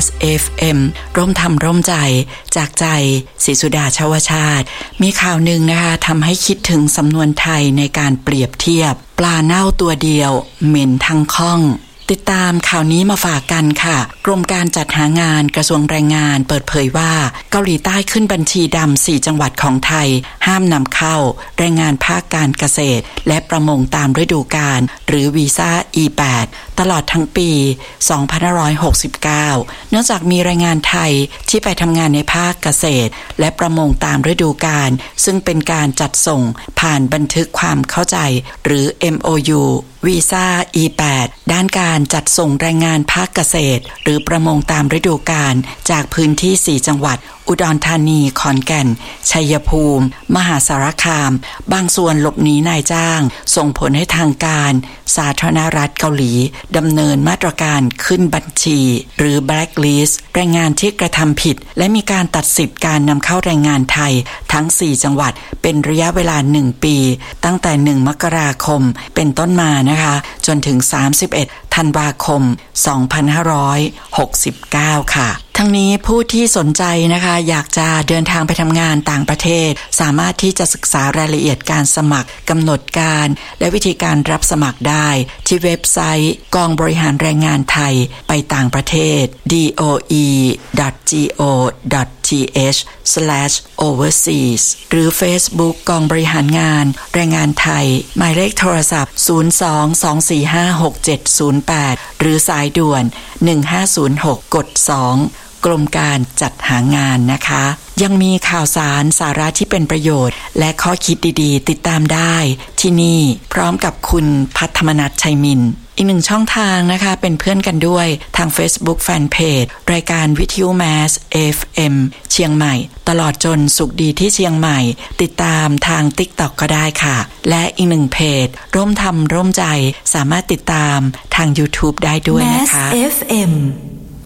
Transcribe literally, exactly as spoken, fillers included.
เอฟ เอ็ม ร่วมทำร่วมใจจากใจศรีสุดาชวชาติมีข่าวหนึ่งนะคะทำให้คิดถึงสำนวนไทยในการเปรียบเทียบปลาเน่าตัวเดียวเหม็นทั้งข้องติดตามข่าวนี้มาฝากกันค่ะกรมการจัดหางานกระทรวงแรงงานเปิดเผยว่าเกาหลีใต้ขึ้นบัญชีดำสี่จังหวัดของไทยห้ามนำเข้าแรงงานภาคการเกษตรและประมงตามฤดูกาลหรือวีซ่า อี แปด ตลอดทั้งปีสองพันห้าร้อยหกสิบเก้าเนื่องจากมีแรงงานไทยที่ไปทำงานในภาคเกษตรและประมงตามฤดูกาลซึ่งเป็นการจัดส่งผ่านบันทึกความเข้าใจหรือ เอ็ม โอ ยู วีซ่า อี แปด ด้านการจัดส่งแรงงานภาคเกษตรหรือประมงตามฤดูกาลจากพื้นที่สี่จังหวัดอุดรธานีขอนแก่นชัยภูมิมหาสารคามบางส่วนหลบหนีนายจ้างส่งผลให้ทางการสาธารณรัฐเกาหลีดำเนินมาตรการขึ้นบัญชีหรือ blacklist แรงงานที่กระทำผิดและมีการตัดสิทธิ์การนำเข้าแรงงานไทยทั้งสี่จังหวัดเป็นระยะเวลาหนึ่งปีตั้งแต่หนึ่งมกราคมเป็นต้นมานะคะจนถึงสามสิบเอ็ดธันวาคมสองพันห้าร้อยหกสิบเก้าค่ะทั้งนี้ผู้ที่สนใจนะคะอยากจะเดินทางไปทำงานต่างประเทศสามารถที่จะศึกษารายละเอียดการสมัครกำหนดการและวิธีการรับสมัครได้ที่เว็บไซต์กองบริหารแรงงานไทยไปต่างประเทศ ดี โอ อี ดอท จี โอ ดอท ที เอช สแลช โอเวอร์ซีส หรือ Facebook กองบริหารงานแรงงานไทยหมายเลขโทรศัพท์ศูนย์ สอง สอง สี่ ห้า หก เจ็ด ศูนย์ แปดหรือสายด่วนหนึ่งห้าศูนย์หกกดสองกรมการจัดหางานนะคะยังมีข่าวสารสาระที่เป็นประโยชน์และข้อคิดดีๆติดตามได้ที่นี่พร้อมกับคุณภัทรมนัส ชัยมินอีกหนึ่งช่องทางนะคะเป็นเพื่อนกันด้วยทาง Facebook Fanpage รายการวิทยุ Mass เอฟ เอ็ม เชียงใหม่ตลอดจนสุขดีที่เชียงใหม่ติดตามทาง TikTok ก็ได้ค่ะและอีกหนึ่งเพจร่วมทำร่วมใจสามารถติดตามทาง YouTube ได้ด้วยนะคะ Mass เอฟ เอ็ม